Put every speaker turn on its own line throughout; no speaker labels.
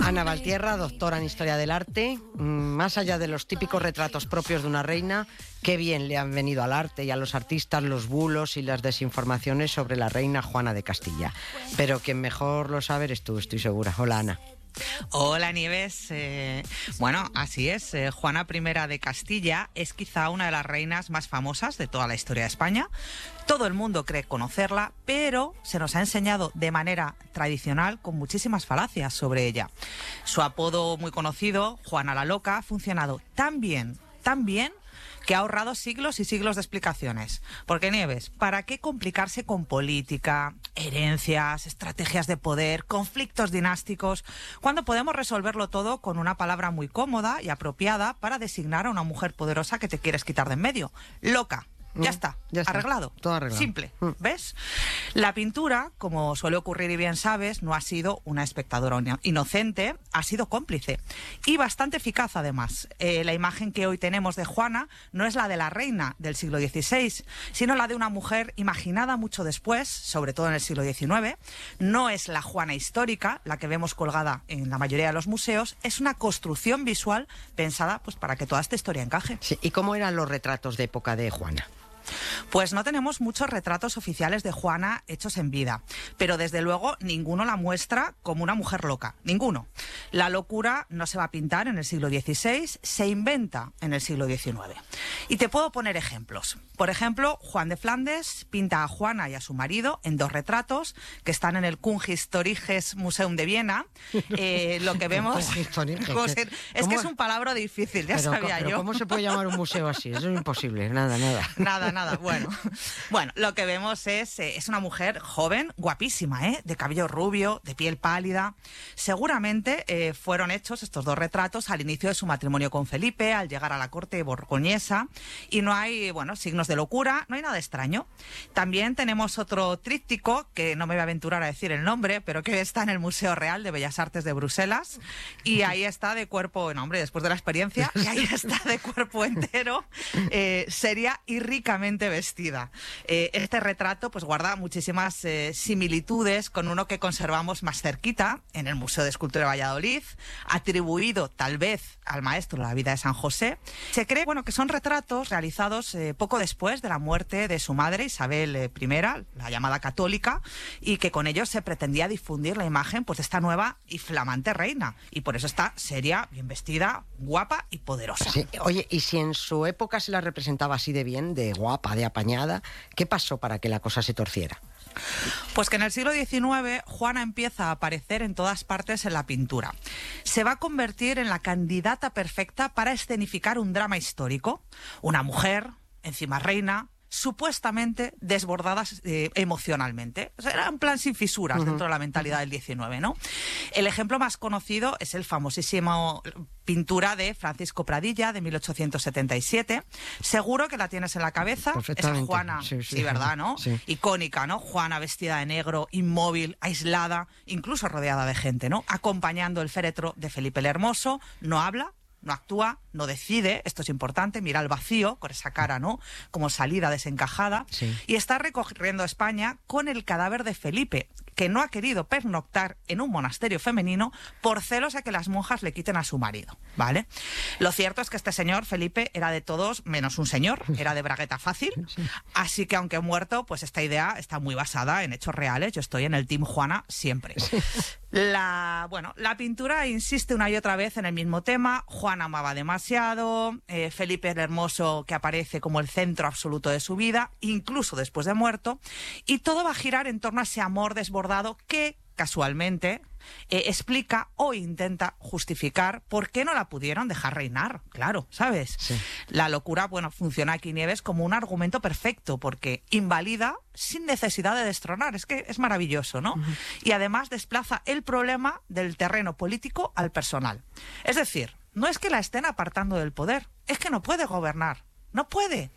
Ana Valtierra, doctora en Historia del Arte. Más allá de los típicos retratos propios de una reina, qué bien le han venido al arte y a los artistas los bulos y las desinformaciones sobre la reina Juana de Castilla. Pero quien mejor lo sabe eres tú, estoy segura. Hola, Ana.
Hola, Nieves. Bueno, así es. Juana I de Castilla es quizá una de las reinas más famosas de toda la historia de España. Todo el mundo cree conocerla, pero se nos ha enseñado de manera tradicional con muchísimas falacias sobre ella. Su apodo muy conocido, Juana la Loca, ha funcionado tan bien, que ha ahorrado siglos y siglos de explicaciones. Porque, Nieves, ¿para qué complicarse con política, herencias, estrategias de poder, conflictos dinásticos, cuando podemos resolverlo todo con una palabra muy cómoda y apropiada para designar a una mujer poderosa que te quieres quitar de en medio? Loca. Ya está, arreglado.
Todo arreglado.
Simple, ¿ves? La pintura, como suele ocurrir y bien sabes, no ha sido una espectadora inocente, ha sido cómplice. Y bastante eficaz, además. La imagen que hoy tenemos de Juana no es la de la reina del siglo XVI, sino la de una mujer imaginada mucho después, sobre todo en el siglo XIX. No es la Juana histórica, la que vemos colgada en la mayoría de los museos, es una construcción visual pensada pues para que toda esta historia encaje.
Sí, ¿y cómo eran los retratos de época de Juana?
Pues no tenemos muchos retratos oficiales de Juana hechos en vida, pero desde luego ninguno la muestra como una mujer loca, ninguno. La locura no se va a pintar en el siglo XVI, se inventa en el siglo XIX. Y te puedo poner ejemplos. Por ejemplo, Juan de Flandes pinta a Juana y a su marido en dos retratos que están en el Kunsthistorisches Museum de Viena. Lo que vemos es que es un palabra difícil, ya sabía yo.
¿Cómo se puede llamar un museo así? Eso es imposible, nada.
Nada. Bueno, lo que vemos es una mujer joven, guapísima, de cabello rubio, de piel pálida. Seguramente fueron hechos estos dos retratos al inicio de su matrimonio con Felipe, al llegar a la corte borgoñesa, y no hay, signos de locura, no hay nada extraño. También tenemos otro tríptico, que no me voy a aventurar a decir el nombre, pero que está en el Museo Real de Bellas Artes de Bruselas, y ahí está de cuerpo, después de la experiencia, y ahí está de cuerpo entero, seria y ricamente vestida. Este retrato pues guarda muchísimas similitudes con uno que conservamos más cerquita en el Museo de Escultura de Valladolid, atribuido tal vez al maestro de la vida de San José. Se cree que son retratos realizados poco después de la muerte de su madre Isabel I, la llamada católica, y que con ellos se pretendía difundir la imagen pues de esta nueva y flamante reina, y por eso está seria, bien vestida, guapa y poderosa.
Sí. Oye, y si en su época se la representaba así de bien, de guapa, de apañada, ¿qué pasó para que la cosa se torciera?
Pues que en el siglo XIX Juana empieza a aparecer en todas partes en la pintura. Se va a convertir en la candidata perfecta para escenificar un drama histórico. Una mujer, encima reina, supuestamente desbordadas emocionalmente. O sea, era un plan sin fisuras dentro de la mentalidad del XIX, ¿no? El ejemplo más conocido es el famosísimo pintura de Francisco Pradilla de 1877. Seguro que la tienes en la cabeza. Esa Juana, sí, ¿verdad, no? Sí. Icónica, ¿no? Juana vestida de negro, inmóvil, aislada, incluso rodeada de gente, ¿no? Acompañando el féretro de Felipe el Hermoso. No habla, no actúa, no decide, esto es importante, mira al vacío, con esa cara, ¿no?, como salida desencajada, sí. Y está recorriendo España con el cadáver de Felipe, que no ha querido pernoctar en un monasterio femenino por celos a que las monjas le quiten a su marido, ¿vale? Lo cierto es que este señor, Felipe, era de todos menos un señor, era de bragueta fácil, sí. Así que aunque muerto, pues esta idea está muy basada en hechos reales. Yo estoy en el Team Juana siempre. Sí. La pintura insiste una y otra vez en el mismo tema. Juana amaba demasiado, Felipe el Hermoso, que aparece como el centro absoluto de su vida, incluso después de muerto, y todo va a girar en torno a ese amor desbordado que, casualmente, explica o intenta justificar por qué no la pudieron dejar reinar, claro, ¿sabes? Sí. La locura, funciona aquí, Nieves, como un argumento perfecto, porque invalida sin necesidad de destronar, es que es maravilloso, ¿no? Y además desplaza el problema del terreno político al personal. Es decir, no es que la estén apartando del poder, es que no puede gobernar, no puede.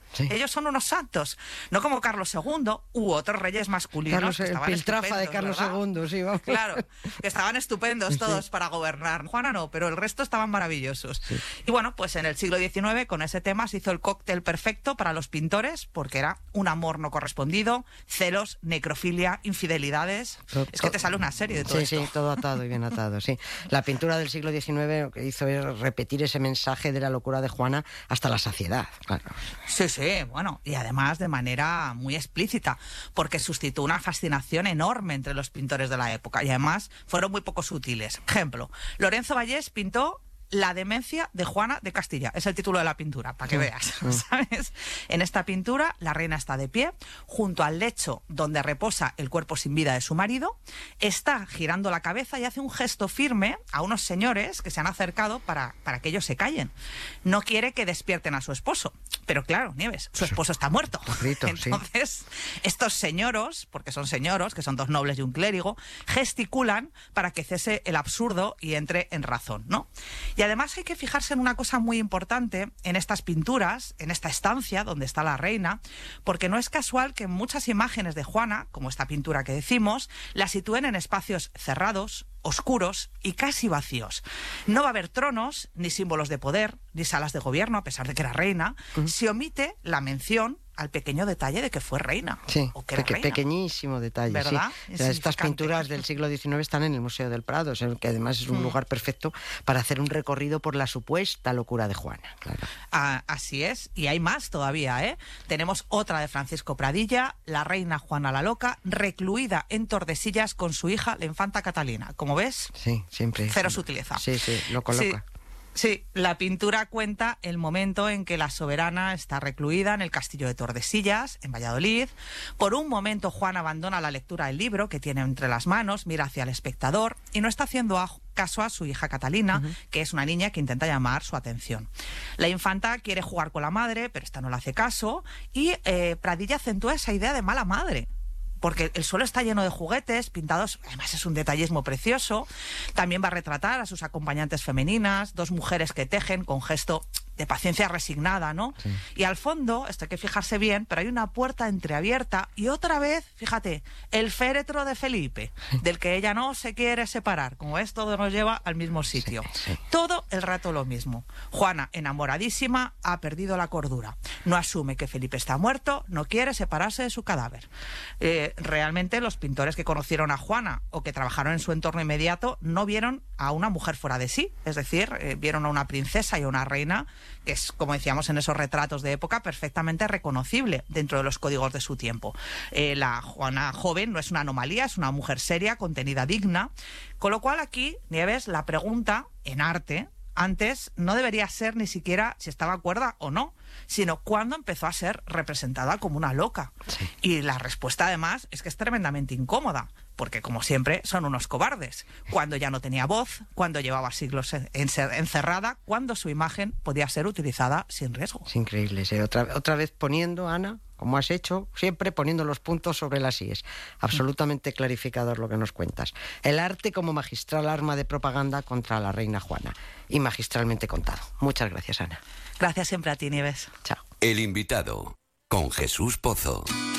Sí.
Ellos son unos santos, no como Carlos II u otros reyes masculinos.
Carlos,
que
el
estaban
piltrafa de
estupendos,
Carlos
¿verdad?
II, sí, vamos.
Claro, que estaban estupendos todos
Sí.
para gobernar. Juana no, pero el resto estaban maravillosos.
Sí.
Y bueno, pues en el siglo XIX con ese tema se hizo el cóctel perfecto para los pintores, porque era un amor no correspondido, celos, necrofilia, infidelidades. Es que te sale una serie de todo esto.
Sí, todo atado y bien atado, sí. La pintura del siglo XIX lo que hizo es repetir ese mensaje de la locura de Juana hasta la saciedad, claro.
Sí, bueno, y además de manera muy explícita, porque suscitó una fascinación enorme entre los pintores de la época y además fueron muy poco sutiles. Ejemplo, Lorenzo Vallés pintó La demencia de Juana de Castilla. Es el título de la pintura, para que veas, ¿sabes? En esta pintura, la reina está de pie, junto al lecho donde reposa el cuerpo sin vida de su marido, está girando la cabeza y hace un gesto firme a unos señores que se han acercado para que ellos se callen. No quiere que despierten a su esposo. Pero claro, Nieves, su esposo está muerto.
Rito, sí.
Entonces, estos señoros, porque son señoros, que son dos nobles y un clérigo, gesticulan para que cese el absurdo y entre en razón, ¿no? Y además hay que fijarse en una cosa muy importante en estas pinturas, en esta estancia donde está la reina, porque no es casual que muchas imágenes de Juana, como esta pintura que decimos, la sitúen en espacios cerrados, oscuros y casi vacíos. No va a haber tronos, ni símbolos de poder, ni salas de gobierno, a pesar de que era reina. Se omite la mención al pequeño detalle de que fue reina.
Sí,
o que era reina.
pequeñísimo detalle.
¿Verdad?
Sí.
Es
Estas
significante.
pinturas del siglo XIX están en el Museo del Prado, que además es un lugar perfecto para hacer un recorrido por la supuesta locura de Juana. Claro.
Así es, y hay más todavía, ¿eh? Tenemos otra de Francisco Pradilla, la reina Juana la Loca, recluida en Tordesillas con su hija, la infanta Catalina. Como ves,
Sí, siempre.
cero sutileza.
Sí, lo coloca.
Sí, la pintura cuenta el momento en que la soberana está recluida en el castillo de Tordesillas, en Valladolid. Por un momento Juana abandona la lectura del libro que tiene entre las manos, mira hacia el espectador y no está haciendo caso a su hija Catalina, que es una niña que intenta llamar su atención. La infanta quiere jugar con la madre, pero esta no le hace caso y Pradilla acentúa esa idea de mala madre. Porque el suelo está lleno de juguetes pintados, además es un detallismo precioso. También va a retratar a sus acompañantes femeninas, dos mujeres que tejen con gesto de paciencia resignada, ¿no?
Sí.
Y al fondo, esto hay que fijarse bien, pero hay una puerta entreabierta y otra vez, fíjate, el féretro de Felipe, del que ella no se quiere separar. Como ves, todo nos lleva al mismo sitio.
Sí.
Todo el rato lo mismo. Juana, enamoradísima, ha perdido la cordura. No asume que Felipe está muerto, no quiere separarse de su cadáver. Realmente los pintores que conocieron a Juana o que trabajaron en su entorno inmediato no vieron a una mujer fuera de sí, es decir, vieron a una princesa y a una reina que es, como decíamos en esos retratos de época, perfectamente reconocible dentro de los códigos de su tiempo. La Juana joven no es una anomalía, es una mujer seria, contenida, digna, con lo cual aquí, Nieves, la pregunta en arte antes no debería ser ni siquiera si estaba cuerda o no, sino cuándo empezó a ser representada como una loca.
Sí.
Y la respuesta además es que es tremendamente incómoda, porque como siempre son unos cobardes. Cuando ya no tenía voz, cuando llevaba siglos encerrada, cuando su imagen podía ser utilizada sin riesgo.
Es increíble. Sí. Otra vez poniendo, Ana, como has hecho, siempre poniendo los puntos sobre las íes. Absolutamente clarificador lo que nos cuentas. El arte como magistral arma de propaganda contra la reina Juana. Y magistralmente contado. Muchas gracias, Ana.
Gracias siempre a ti, Nieves.
Chao.
El invitado, con Jesús Pozo.